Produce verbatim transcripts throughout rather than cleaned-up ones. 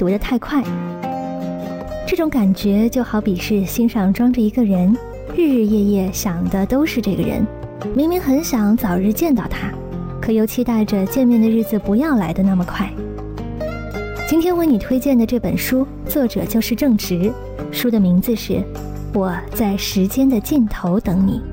读得太快。这种感觉就好比是心上装着一个人，日日夜夜想的都是这个人，明明很想早日见到他，可又期待着见面的日子不要来得那么快。今天为你推荐的这本书，作者就是郑直，书的名字是《我在时间的尽头等你》。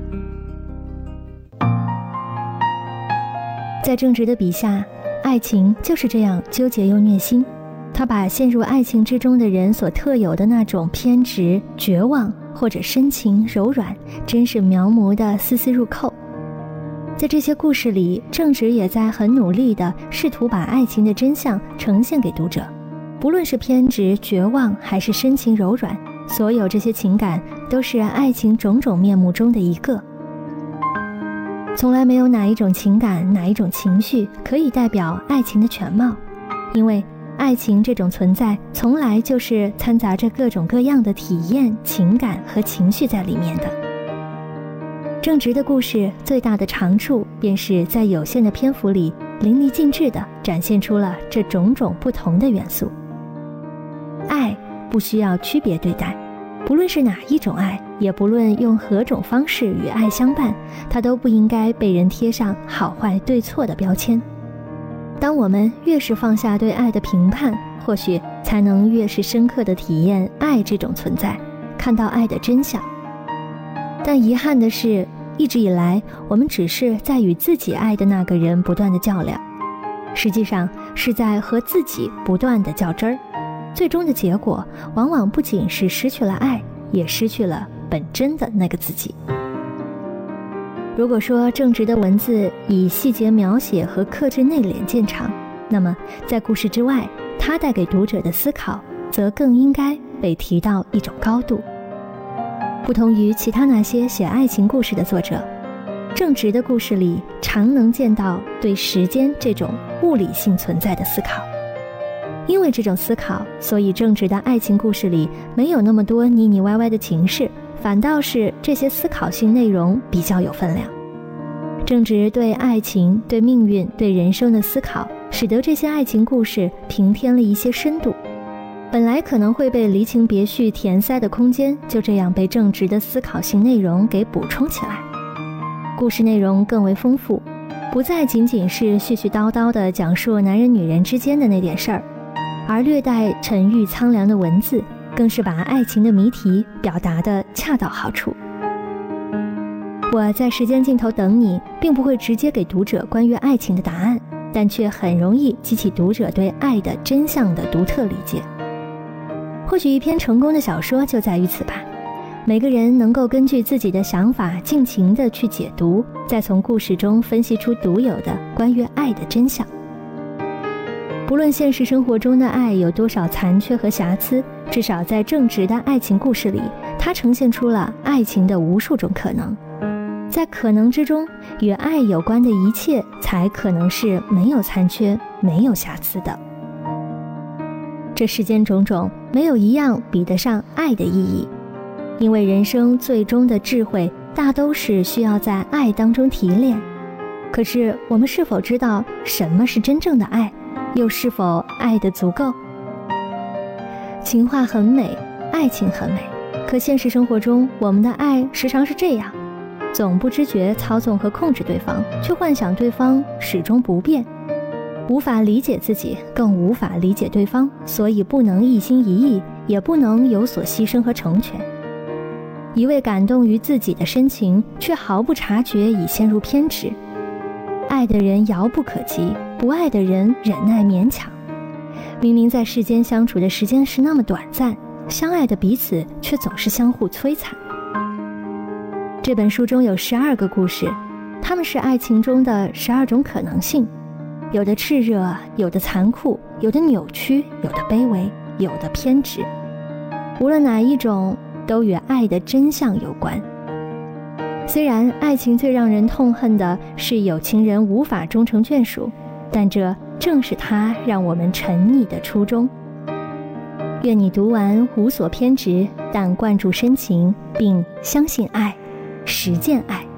在郑直的笔下，爱情就是这样纠结又虐心。他把陷入爱情之中的人所特有的那种偏执、绝望或者深情柔软，真是描摹的丝丝入扣。在这些故事里，郑直也在很努力地试图把爱情的真相呈现给读者，不论是偏执、绝望还是深情柔软，所有这些情感都是爱情种种面目中的一个。从来没有哪一种情感、哪一种情绪可以代表爱情的全貌，因为爱情这种存在从来就是掺杂着各种各样的体验、情感和情绪在里面的。郑直的故事最大的长处便是在有限的篇幅里淋漓尽致地展现出了这种种不同的元素。爱不需要区别对待，不论是哪一种爱，也不论用何种方式与爱相伴，它都不应该被人贴上好坏对错的标签。当我们越是放下对爱的评判，或许才能越是深刻地体验爱这种存在，看到爱的真相。但遗憾的是，一直以来我们只是在与自己爱的那个人不断地较量，实际上是在和自己不断地较真儿，最终的结果往往不仅是失去了爱，也失去了本真的那个自己。如果说郑直的文字以细节描写和克制内敛见长，那么在故事之外，他带给读者的思考则更应该被提到一种高度。不同于其他那些写爱情故事的作者，郑直的故事里常能见到对时间这种物理性存在的思考。因为这种思考，所以郑直的爱情故事里没有那么多腻腻歪歪的情事，反倒是这些思考性内容比较有分量。郑直对爱情、对命运、对人生的思考，使得这些爱情故事平添了一些深度。本来可能会被离情别绪填塞的空间，就这样被郑直的思考性内容给补充起来。故事内容更为丰富，不再仅仅是絮絮叨叨地讲述男人女人之间的那点事儿，而略带沉郁苍凉的文字，更是把爱情的谜题表达得恰到好处。我在时间尽头等你，并不会直接给读者关于爱情的答案，但却很容易激起读者对爱的真相的独特理解。或许一篇成功的小说就在于此吧，每个人能够根据自己的想法尽情地去解读，再从故事中分析出独有的关于爱的真相。不论现实生活中的爱有多少残缺和瑕疵，至少在郑直的爱情故事里，它呈现出了爱情的无数种可能。在可能之中，与爱有关的一切才可能是没有残缺、没有瑕疵的。这世间种种，没有一样比得上爱的意义，因为人生最终的智慧大都是需要在爱当中提炼。可是我们是否知道什么是真正的爱，又是否爱得足够？情话很美，爱情很美，可现实生活中，我们的爱时常是这样，总不知觉操纵和控制对方，却幻想对方始终不变，无法理解自己，更无法理解对方，所以不能一心一意，也不能有所牺牲和成全。一味感动于自己的深情，却毫不察觉已陷入偏执。爱的人遥不可及，不爱的人忍耐勉强。明明在世间相处的时间是那么短暂，相爱的彼此却总是相互摧残。这本书中有十二个故事，它们是爱情中的十二种可能性，有的炽热，有的残酷，有的扭曲，有的卑微，有的偏执。无论哪一种，都与爱的真相有关。虽然爱情最让人痛恨的是有情人无法终成眷属，但这正是它让我们沉溺的初衷。愿你读完无所偏执，但灌注深情，并相信爱，实践爱。